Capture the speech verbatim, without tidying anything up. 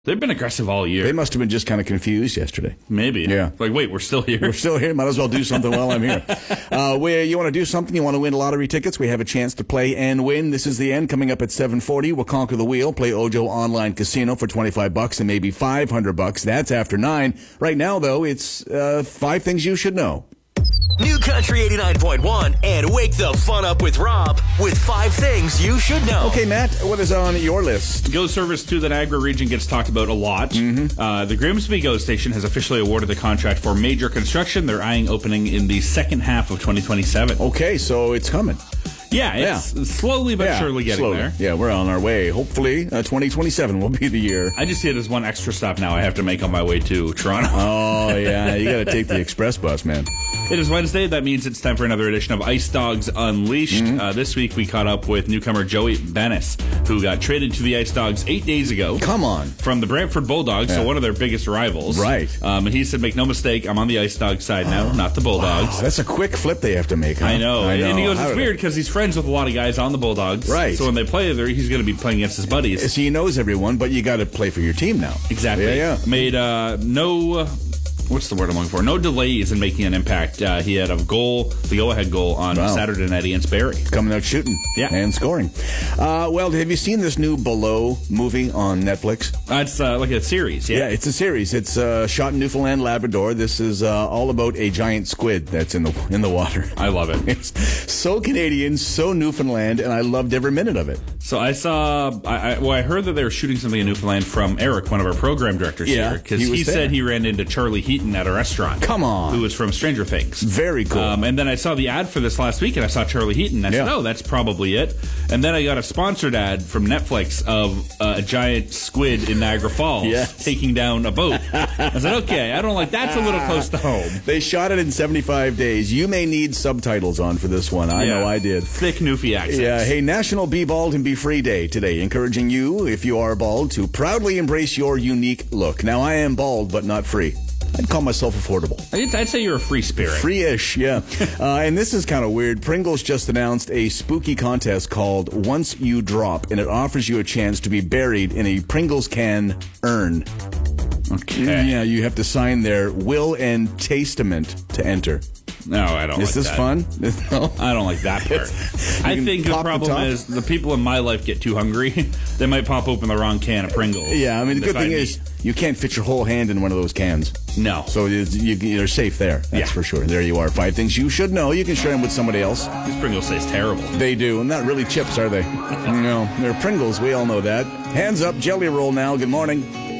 They've been aggressive all year. They must have been just kind of confused yesterday. Maybe. Yeah. Like, wait, we're still here? We're still here. Might as well do something while I'm here. Uh, where you want to do something, you want to win lottery tickets, we have a chance to play and win. This is the end. Coming up at seven forty, we'll conquer the wheel, play Ojo Online Casino for twenty-five bucks and maybe five hundred bucks. That's after nine. Right now, though, it's uh, five things you should know. New Country eighty-nine point one and wake the fun up with Rob with five things you should know. Okay, Matt, what is on your list? Go service to the Niagara region gets talked about a lot. Mm-hmm. Uh, the Grimsby GO station has officially awarded the contract for major construction. They're eyeing opening in the second half of twenty twenty-seven. Okay, so it's coming. Yeah, it's yeah. slowly but yeah, surely getting slowly. there. Yeah, we're on our way. Hopefully, uh, twenty twenty-seven will be the year. I just see it as one extra stop now I have to make on my way to Toronto. Oh, yeah, you got to take the express bus, man. It is Wednesday. That means it's time for another edition of Ice Dogs Unleashed. Mm-hmm. Uh, this week we caught up with newcomer Joey Bennis, who got traded to the Ice Dogs eight days ago. Come on. From the Brantford Bulldogs, yeah. so one of their biggest rivals. Right. Um, and he said, make no mistake, I'm on the Ice Dogs side now, oh. not the Bulldogs. Wow, that's a quick flip they have to make, huh? I know. I know. And he goes, How it's weird because he's friends with a lot of guys on the Bulldogs. Right. So when they play, he's going to be playing against his buddies. So he knows everyone, but you got to play for your team now. Exactly. Yeah, yeah. Made uh, no... Uh, What's the word I'm looking for? No delays in making an impact. Uh, he had a goal, the go-ahead goal on wow. Saturday night against Barrie. Coming out shooting yeah. and scoring. Uh, well, have you seen this new Below movie on Netflix? Uh, it's uh, like a series, yeah. Yeah, it's a series. It's uh, shot in Newfoundland, Labrador. This is uh, all about a giant squid that's in the in the water. I love it. It's so Canadian, so Newfoundland, and I loved every minute of it. So I saw, I, I, well, I heard that they were shooting something in Newfoundland from Eric, one of our program directors yeah, here, because he, he there. said he ran into Charlie Heaton at a restaurant. Come on. Who was from Stranger Things. Very cool. Um, and then I saw the ad for this last week, and I saw Charlie Heaton. I yeah. said, oh, that's probably it. And then I got a sponsored ad from Netflix of uh, a giant squid in Niagara Falls yes. taking down a boat. I said, okay, I don't like, that's a little close to home. They shot it in seventy-five days. You may need subtitles on for this one. I yeah. know I did. Thick Newfie accents. Yeah. Hey, National Be Bald and Be Free Day today, encouraging you, if you are bald, to proudly embrace your unique look. Now, I am bald, but not free. I'd call myself affordable. I'd, I'd say you're a free spirit. Free-ish, yeah. uh, and this is kind of weird. Pringles just announced a spooky contest called Once You Drop, and it offers you a chance to be buried in a Pringles can urn. Okay. Yeah, you have to sign their will and testament to enter. No, I don't is like that. Is this fun? No? I don't like that part. I think the problem the is the people in my life get too hungry. They might pop open the wrong can of Pringles. Yeah, I mean, the good thing me. is you can't fit your whole hand in one of those cans. No. So you, you're safe there. That's yeah. for sure. There you are. Five things you should know. You can share them with somebody else. These Pringles taste terrible. They do. And not really chips, are they? No, they're Pringles. We all know that. Hands up, Jelly Roll now. Good morning.